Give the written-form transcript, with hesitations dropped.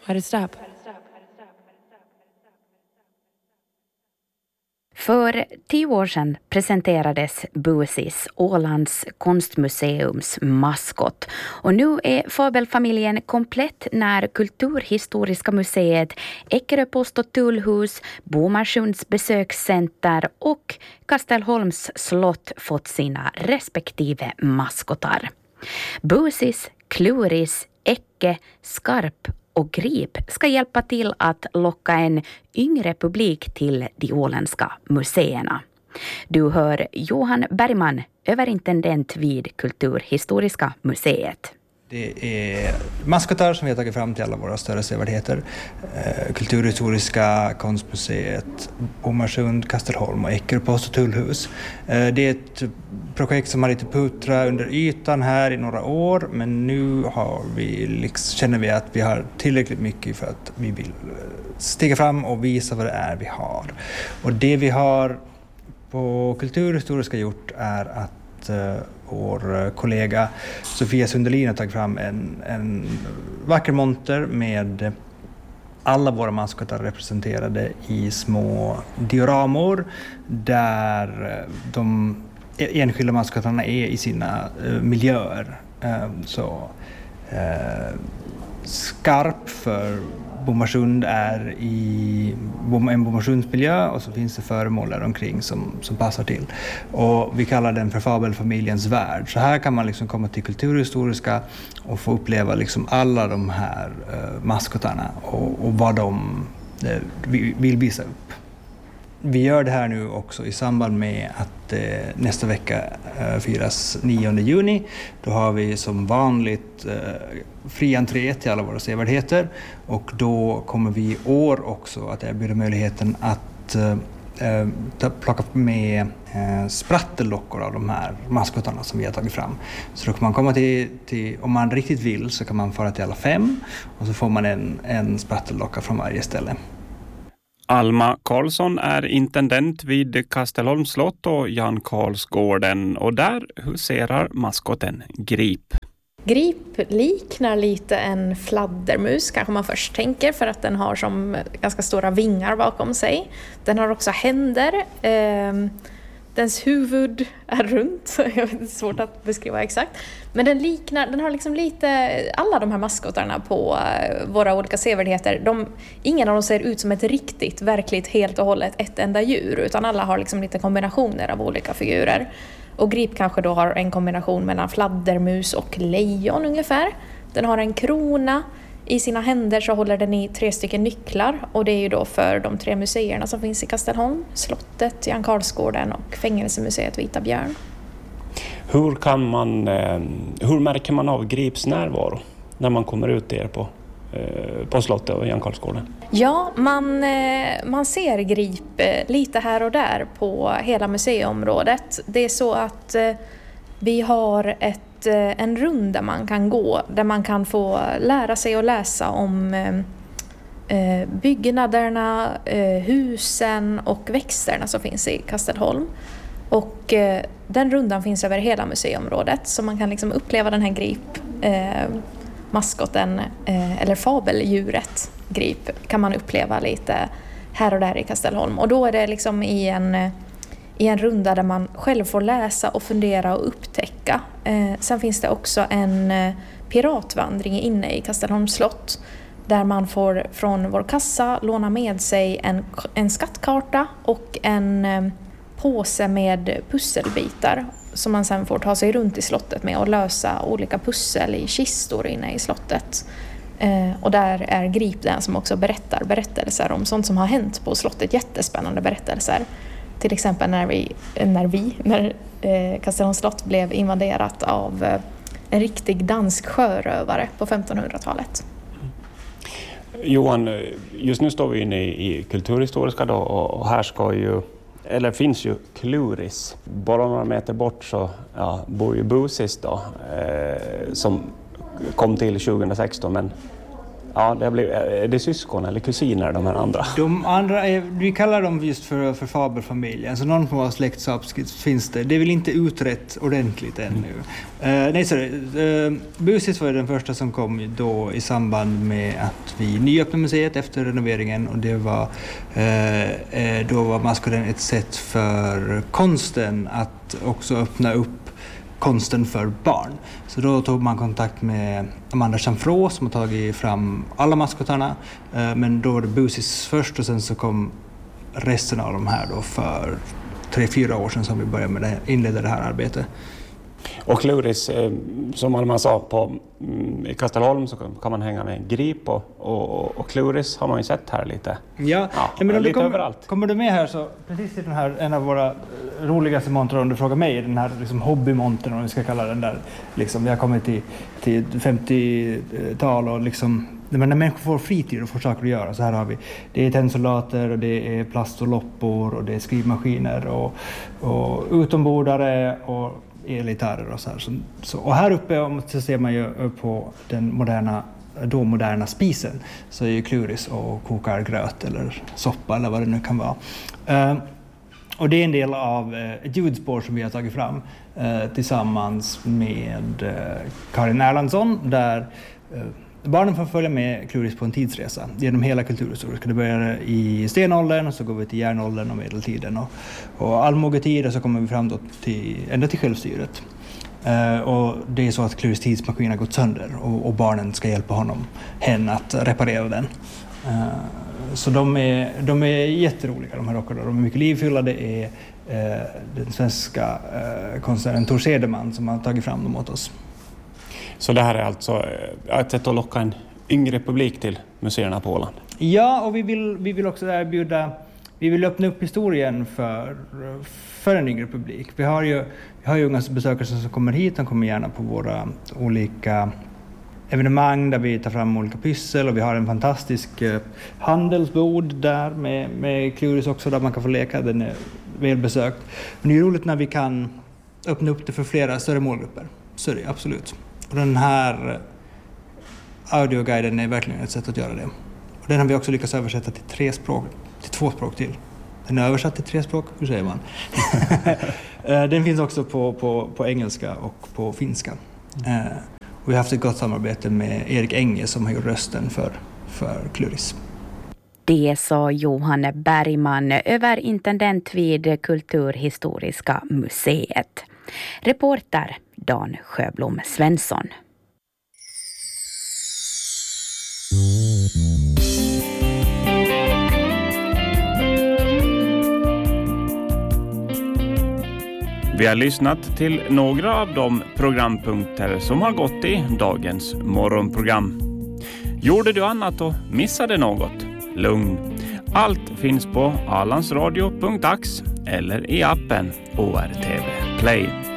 Harristrap. För 10 år sedan presenterades Busis, Ålands konstmuseums maskot. Och nu är fabelfamiljen komplett när Kulturhistoriska museet, Eckeröpost och tullhus, Bomarsunds besökscenter och Kastelholms slott fått sina respektive maskotar. Busis, Kluris, Ecke, Skarp och Grip ska hjälpa till att locka en yngre publik till de åländska museerna. Du hör Johan Bergman, överintendent vid Kulturhistoriska museet. Det är maskotar som vi har tagit fram till alla våra större sevärdheter. Kulturhistoriska, konstmuseet, Bomarsund, Kastelholm och Eckeröpost och tullhus. Det är ett projekt som har lite puttrat under ytan här i några år, men nu känner vi att vi har tillräckligt mycket för att vi vill stiga fram och visa vad det är vi har. Och det vi har på Kulturhistoriska gjort är att vår kollega Sofia Sundelin har tagit fram en vacker monter med alla våra maskotar representerade i små dioramor där de enskilda maskotarna är i sina miljöer. Skarp för Bomarsund är i en Bomarsundsmiljö och så finns det föremål där omkring som passar till. Och vi kallar den för fabelfamiljens värld. Så här kan man liksom komma till Kulturhistoriska och få uppleva liksom alla de här maskotarna och vad de vill visa upp. Vi gör det här nu också i samband med att nästa vecka firas 9 juni. Då har vi som vanligt fri entré till alla våra sevärdheter. Och då kommer vi i år också att erbjuda möjligheten att plocka med sprattellockor av de här maskotarna som vi har tagit fram. Så då kan man komma till om man riktigt vill så kan man fara till alla 5 och så får man en sprattellocka från varje ställe. Alma Karlsson är intendent vid Kastelholms slott och Jan Karlsgården, och där huserar maskoten Grip. Grip liknar lite en fladdermus kanske man först tänker, för att den har som ganska stora vingar bakom sig. Den har också händer. Dens huvud är runt, det är svårt att beskriva exakt. Men den har liksom lite, alla de här maskotarna på våra olika sevärdheter, ingen av dem ser ut som ett riktigt, verkligt, helt och hållet ett enda djur, utan alla har liksom lite kombinationer av olika figurer. Och Grip kanske då har en kombination mellan fladdermus och lejon ungefär. Den har en krona. I sina händer så håller den i 3 stycken nycklar, och det är ju då för de 3 museerna som finns i Kastelholm, slottet, Jan Karlsgården och fängelsemuseet Vita Björn. Hur märker man av Grips närvaro när man kommer ut där på slottet och Jan Karlsgården? Ja, man ser Grip lite här och där på hela museiområdet. Det är så att vi har en runda man kan gå där man kan få lära sig att läsa om byggnaderna, husen och växterna som finns i Kastelholm. Och den rundan finns över hela museiområdet, så man kan liksom uppleva den här Grip, maskoten eller fabeldjuret Grip kan man uppleva lite här och där i Kastelholm. Och då är det liksom i en runda där man själv får läsa och fundera och upptäcka. Sen finns det också en piratvandring inne i Kastelholms slott där man får från vår kassa låna med sig en skattkarta och en påse med pusselbitar som man sen får ta sig runt i slottet med och lösa olika pussel i kistor inne i slottet. Och där är Grip den som också berättar berättelser om sånt som har hänt på slottet, jättespännande berättelser. Till exempel när Kastelholms slott blev invaderat av en riktig dansk sjörövare på 1500-talet. Johan, just nu står vi inne i Kulturhistoriska då, och här finns ju Kluris. Bara några meter bort så bor ju Busis då, som kom till 2016, men Ja, är det syskon eller kusiner de här andra? De andra vi kallar dem just för fabelfamiljen. Så någon form av släktskap finns det. Det är väl inte utrett ordentligt ännu. Busis var den första som kom då i samband med att vi nyöppnade museet efter renoveringen. Och det var, då var maskoten ett sätt för konsten att också öppna upp konsten för barn. Så då tog man kontakt med Amanda Chamfrå som har tagit fram alla maskotarna. Men då var det Busis först och sen så kom resten av de här då för 3-4 år sedan som vi började med inledde det här arbetet. Och Kluris, som man sa i Kastelholm så kan man hänga med en grip och Kluris har man ju sett här lite. Ja men om lite överallt. Kommer du med här så precis i den här en av våra roligaste montrar om du frågar mig, den här liksom hobbymontern om vi ska kalla den där liksom, vi har kommit till 50-tal och liksom när människor får fritid och får saker att göra, så här har vi, det är tennsoldater och det är plast och loppor och det är skrivmaskiner och utombordare och elgitarrer och så här. Och här uppe så ser man ju på den moderna spisen så är ju Kluris och kokar gröt eller soppa eller vad det nu kan vara. Och det är en del av ett ljudspår som vi har tagit fram tillsammans med Karin Erlandsson där barnen får följa med Kluris på en tidsresa genom hela kulturhistorien. Det börjar i stenåldern och så går vi till järnåldern och medeltiden och allmogetid och så kommer vi fram då ända till självstyret. Och det är så att Kluris tidsmaskin har gått sönder och barnen ska hjälpa hen att reparera den. Så de är jätteroliga de här rockarna. De är mycket livfulla. Det är den svenska konstnären Tor Cederman som har tagit fram dem åt oss. Så det här är alltså ett sätt att locka en yngre publik till museerna på Åland? Ja, och vi vill också erbjuda, vi vill öppna upp historien för en yngre publik. Vi har ju unga besökare som kommer hit, de kommer gärna på våra olika evenemang där vi tar fram olika pyssel och vi har en fantastisk handelsbord där med Kluris också där man kan få leka, den är välbesökt. Men det är roligt när vi kan öppna upp det för flera större målgrupper, så är det absolut. Och den här audioguiden är verkligen ett sätt att göra det. Och den har vi också lyckats översätta till 3 språk, till 2 språk till. Den är översatt till 3 språk, hur säger man? Den finns också på engelska och på finska. Och vi har haft ett gott samarbete med Erik Enge som har gjort rösten för Kluris. Det sa Johan Bergman, överintendent vid Kulturhistoriska museet. Reporter Dan Sjöblom Svensson. Vi har lyssnat till några av de programpunkter som har gått i dagens morgonprogram. Gjorde du annat och missade något? Lugn. Allt finns på alandsradio.ax eller i appen ORTV Play.